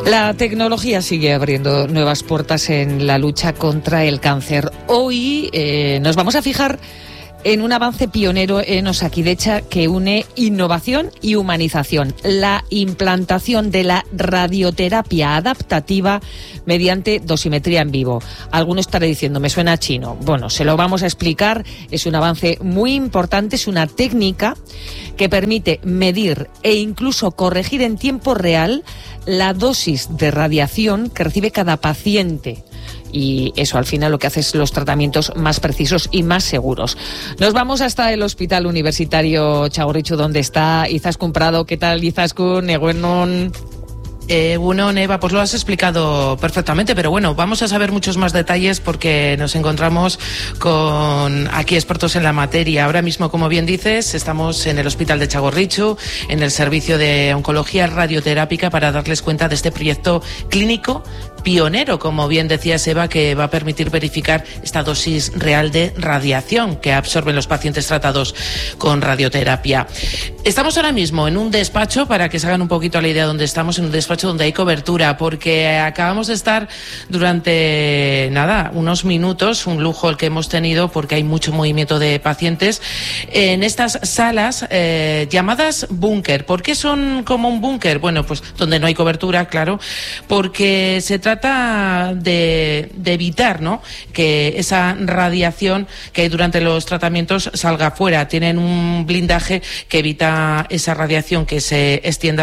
La tecnología sigue abriendo nuevas puertas en la lucha contra el cáncer. Hoy nos vamos a fijar en un avance pionero en Osakidecha que une innovación y humanización, la implantación de la radioterapia adaptativa mediante dosimetría en vivo. Alguno estará diciendo, me suena chino. Bueno, se lo vamos a explicar. Es un avance muy importante, es una técnica que permite medir e incluso corregir en tiempo real la dosis de radiación que recibe cada paciente. Y eso al final lo que hace es los tratamientos más precisos y más seguros. Nos vamos hasta el Hospital Universitario Txagorritxu, donde está Izaskun Prado. ¿Qué tal, Izaskun? Egunon. Bueno, Eva, pues lo has explicado perfectamente, pero bueno, vamos a saber muchos más detalles porque nos encontramos con aquí expertos en la materia. Ahora mismo, como bien dices, estamos en el Hospital de Txagorritxu, en el servicio de oncología radioterápica, para darles cuenta de este proyecto clínico pionero, como bien decía Eva, que va a permitir verificar esta dosis real de radiación que absorben los pacientes tratados con radioterapia. Estamos ahora mismo en un despacho, para que se hagan un poquito la idea de dónde estamos, en un despacho donde hay cobertura, porque acabamos de estar durante, unos minutos, un lujo el que hemos tenido, porque hay mucho movimiento de pacientes, en estas salas llamadas búnker. ¿Por qué son como un búnker? Bueno, pues donde no hay cobertura, claro, porque se trata de evitar, ¿no?, que esa radiación que hay durante los tratamientos salga fuera. Tienen un blindaje que evita esa radiación que se extienda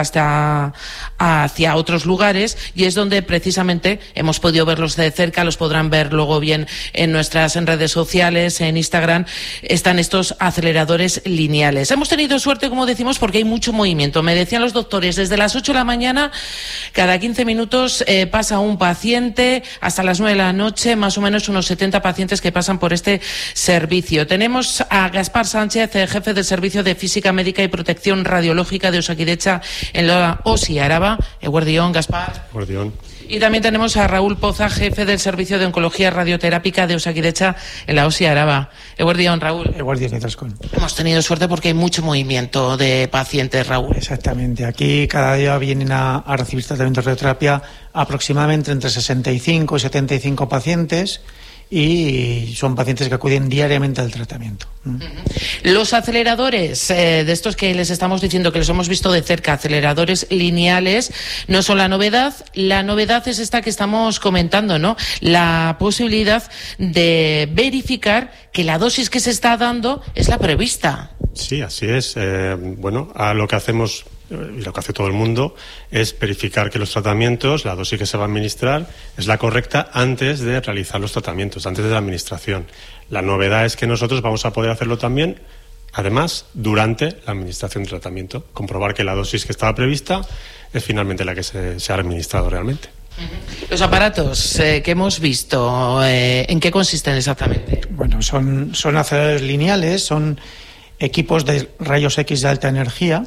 hacia otros lugares, y es donde precisamente hemos podido verlos de cerca. Los podrán ver luego bien en nuestras redes sociales, en Instagram. Están estos aceleradores lineales. Hemos tenido suerte, como decimos, porque hay mucho movimiento. Me decían los doctores, desde las 8 de la mañana, cada 15 minutos pasa un paciente, hasta las 9 de la noche, más o menos unos 70 pacientes que pasan por este servicio. Tenemos a Gaspar Sánchez, jefe del Servicio de Física Médica y Protección Radiológica de Osakidecha en la OSI Araba. Eguerdión, Gaspar. Eguerdión. Y también tenemos a Raúl Poza, jefe del Servicio de Oncología Radioterápica de Osakidecha en la OSI Araba. Eguerdión, Raúl. Eguerdión, Izaskun. Hemos tenido suerte porque hay mucho movimiento de pacientes, Raúl. Exactamente. Aquí cada día vienen a recibir tratamiento de radioterapia aproximadamente entre 65 y 75 pacientes, y son pacientes que acuden diariamente al tratamiento. Los aceleradores, de estos que les estamos diciendo que los hemos visto de cerca, aceleradores lineales, no son la novedad. La novedad es esta que estamos comentando, ¿no? La posibilidad de verificar que la dosis que se está dando es la prevista. Sí, así es. Lo que hacemos y lo que hace todo el mundo es verificar que los tratamientos, la dosis que se va a administrar, es la correcta antes de realizar los tratamientos, antes de la administración. La novedad es que nosotros vamos a poder hacerlo también, además, durante la administración del tratamiento, comprobar que la dosis que estaba prevista es finalmente la que se ha administrado realmente. Los aparatos que hemos visto, ¿en qué consisten exactamente? Bueno, son aceleradores lineales, son equipos de rayos X de alta energía,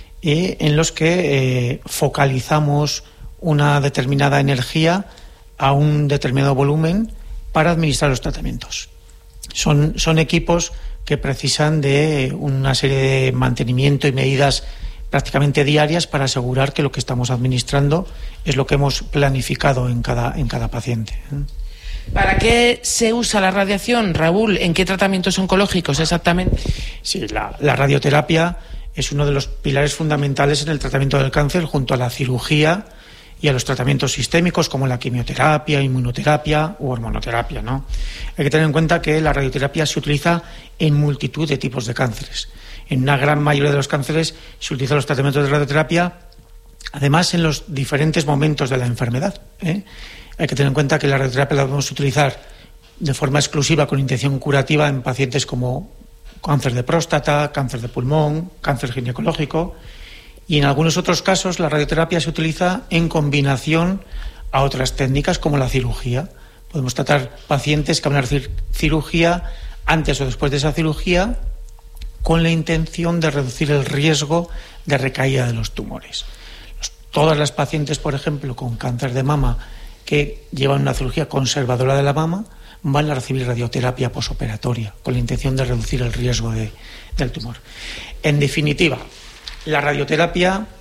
en los que focalizamos una determinada energía a un determinado volumen para administrar los tratamientos. Son equipos que precisan de una serie de mantenimiento y medidas prácticamente diarias para asegurar que lo que estamos administrando es lo que hemos planificado en cada paciente. ¿Para qué se usa la radiación, Raúl? ¿En qué tratamientos oncológicos exactamente? Sí, la radioterapia es uno de los pilares fundamentales en el tratamiento del cáncer, junto a la cirugía y a los tratamientos sistémicos como la quimioterapia, inmunoterapia u hormonoterapia, ¿no? Hay que tener en cuenta que la radioterapia se utiliza en multitud de tipos de cánceres. En una gran mayoría de los cánceres se utilizan los tratamientos de radioterapia, además en los diferentes momentos de la enfermedad, ¿eh? Hay que tener en cuenta que la radioterapia la podemos utilizar de forma exclusiva con intención curativa en pacientes como cáncer de próstata, cáncer de pulmón, cáncer ginecológico, y en algunos otros casos la radioterapia se utiliza en combinación a otras técnicas como la cirugía. Podemos tratar pacientes que van a recibir cirugía antes o después de esa cirugía con la intención de reducir el riesgo de recaída de los tumores. Todas las pacientes, por ejemplo, con cáncer de mama que llevan una cirugía conservadora de la mama van a recibir radioterapia posoperatoria con la intención de reducir el riesgo del tumor. En definitiva, la radioterapia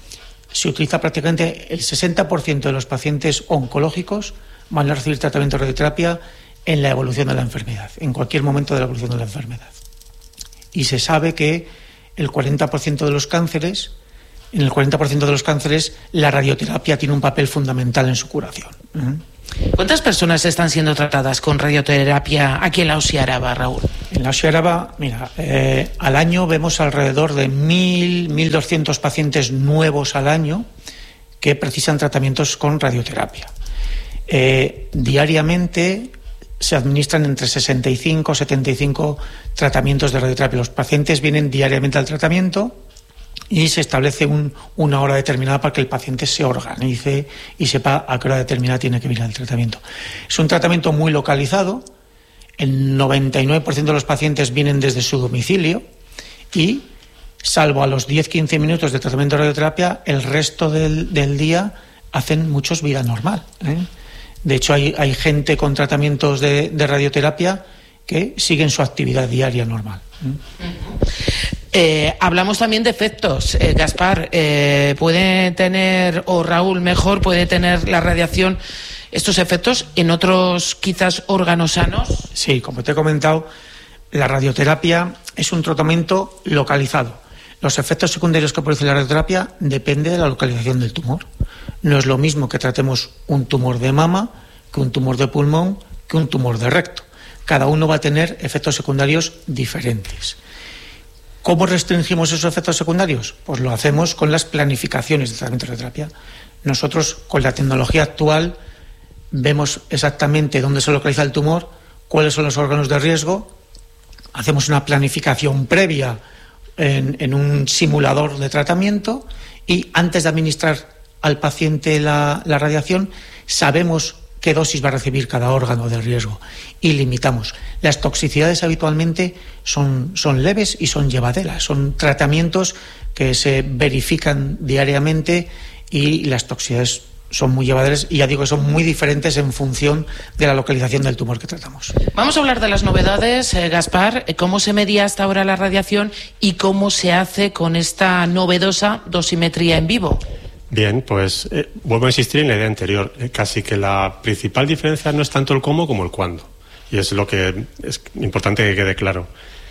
se utiliza prácticamente el 60% de los pacientes oncológicos van a recibir tratamiento de radioterapia en la evolución de la enfermedad, en cualquier momento de la evolución de la enfermedad. Y se sabe que el 40% de los cánceres, en el 40% de los cánceres, la radioterapia tiene un papel fundamental en su curación. ¿Cuántas personas están siendo tratadas con radioterapia aquí en la USI Araba, Raúl? En la USI Araba, mira, al año vemos alrededor de 1.200 pacientes nuevos al año que precisan tratamientos con radioterapia. Diariamente se administran entre 65 y 75 tratamientos de radioterapia. Los pacientes vienen diariamente al tratamiento y se establece una hora determinada para que el paciente se organice y sepa a qué hora determinada tiene que venir al tratamiento. Es un tratamiento muy localizado. El 99% de los pacientes vienen desde su domicilio y, salvo a los 10-15 minutos de tratamiento de radioterapia, el resto del día hacen muchos vida normal. De hecho, hay gente con tratamientos de radioterapia que siguen su actividad diaria normal. Hablamos también de efectos. Gaspar, ¿puede tener, o Raúl mejor, puede tener la radiación estos efectos en otros quizás órganos sanos? Sí, como te he comentado, la radioterapia es un tratamiento localizado. Los efectos secundarios que produce la radioterapia depende de la localización del tumor. No es lo mismo que tratemos un tumor de mama, que un tumor de pulmón, que un tumor de recto. Cada uno va a tener efectos secundarios diferentes. ¿Cómo restringimos esos efectos secundarios? Pues lo hacemos con las planificaciones de tratamiento de radioterapia. Nosotros, con la tecnología actual, vemos exactamente dónde se localiza el tumor, cuáles son los órganos de riesgo, hacemos una planificación previa en un simulador de tratamiento y antes de administrar al paciente la radiación sabemos qué dosis va a recibir cada órgano de riesgo y limitamos. Las toxicidades habitualmente son leves y son llevaderas, son tratamientos que se verifican diariamente y las toxicidades son muy llevaderas y ya digo que son muy diferentes en función de la localización del tumor que tratamos. Vamos a hablar de las novedades, Gaspar, cómo se medía hasta ahora la radiación y cómo se hace con esta novedosa dosimetría en vivo. Bien, pues vuelvo a insistir en la idea anterior. Casi que la principal diferencia no es tanto el cómo como el cuándo. Y es lo que es importante que quede claro.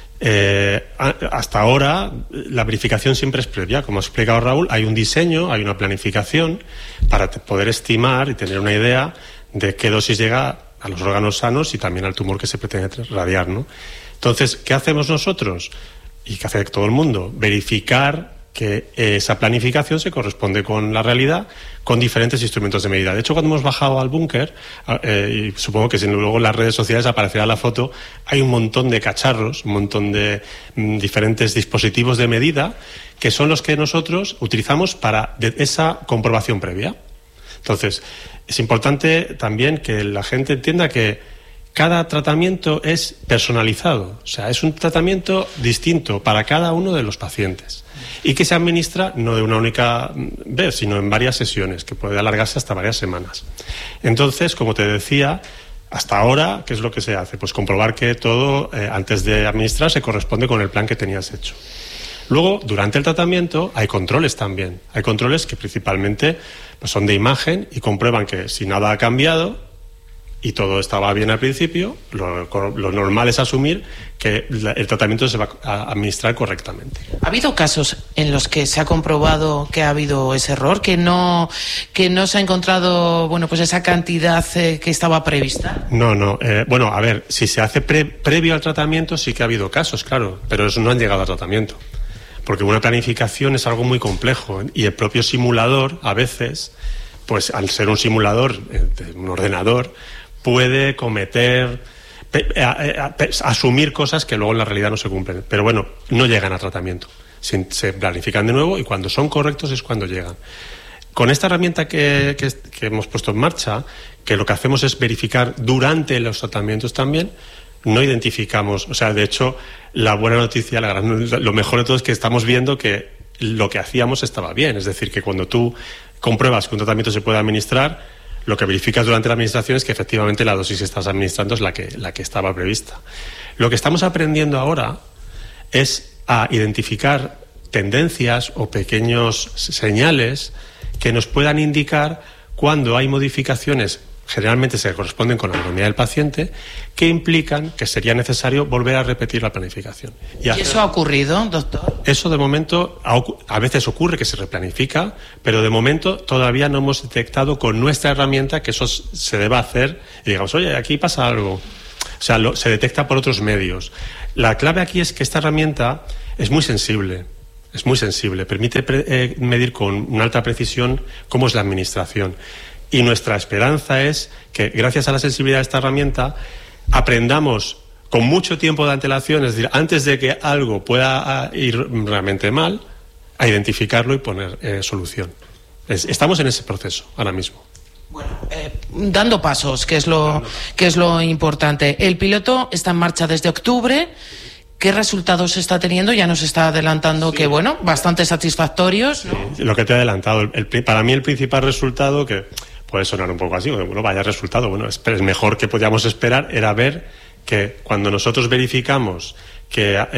Hasta ahora la verificación siempre es previa. Como ha explicado Raúl, hay un diseño, hay una planificación para poder estimar y tener una idea de qué dosis llega a los órganos sanos y también al tumor que se pretende radiar, ¿no? Entonces, ¿qué hacemos nosotros? Y que hace todo el mundo, verificar que esa planificación se corresponde con la realidad con diferentes instrumentos de medida. De hecho, cuando hemos bajado al búnker, y supongo que si luego en las redes sociales aparecerá la foto, hay un montón de cacharros, un montón de diferentes dispositivos de medida que son los que nosotros utilizamos para esa comprobación previa. Entonces, es importante también que la gente entienda que cada tratamiento es personalizado, o sea, es un tratamiento distinto para cada uno de los pacientes y que se administra no de una única vez, sino en varias sesiones, que puede alargarse hasta varias semanas. Entonces, como te decía, hasta ahora, ¿qué es lo que se hace? Pues comprobar que todo, antes de administrar, se corresponde con el plan que tenías hecho. Luego, durante el tratamiento, hay controles también. Hay controles que principalmente pues, son de imagen y comprueban que si nada ha cambiado y todo estaba bien al principio, lo normal es asumir que el tratamiento se va a administrar correctamente. ¿Ha habido casos en los que se ha comprobado que ha habido ese error, que no se ha encontrado pues esa cantidad que estaba prevista? No. Bueno, a ver, si se hace previo al tratamiento sí que ha habido casos, claro, pero eso no han llegado al tratamiento. Porque una planificación es algo muy complejo y el propio simulador, a veces, pues al ser un simulador de un ordenador, puede cometer, asumir cosas que luego en la realidad no se cumplen. Pero bueno, no llegan a tratamiento. Se planifican de nuevo y cuando son correctos es cuando llegan. Con esta herramienta que hemos puesto en marcha, que lo que hacemos es verificar durante los tratamientos también, no identificamos, o sea, de hecho, la buena noticia, lo mejor de todo es que estamos viendo que lo que hacíamos estaba bien. Es decir, que cuando tú compruebas que un tratamiento se puede administrar, lo que verificas durante la administración es que efectivamente la dosis que estás administrando es la que estaba prevista. Lo que estamos aprendiendo ahora es a identificar tendencias o pequeños señales que nos puedan indicar cuando hay modificaciones, generalmente se corresponden con la anatomía del paciente, que implican que sería necesario volver a repetir la planificación. ¿Y eso ha ocurrido, doctor? Eso de momento, a veces ocurre que se replanifica, pero de momento todavía no hemos detectado con nuestra herramienta que eso se deba hacer y digamos, oye, aquí pasa algo. O sea, se detecta por otros medios. La clave aquí es que esta herramienta es muy sensible. Es muy sensible, permite medir con una alta precisión cómo es la administración. Y nuestra esperanza es que, gracias a la sensibilidad de esta herramienta, aprendamos con mucho tiempo de antelación, es decir, antes de que algo pueda ir realmente mal, a identificarlo y poner solución. Estamos en ese proceso ahora mismo. Bueno, dando pasos, que es lo importante. El piloto está en marcha desde octubre. ¿Qué resultados está teniendo? Ya nos está adelantando que, bueno, bastante satisfactorios, ¿no? Sí, lo que te he adelantado. Para mí el principal resultado, que puede sonar un poco así, bueno, vaya resultado, bueno, es mejor que podíamos esperar, era ver que cuando nosotros verificamos que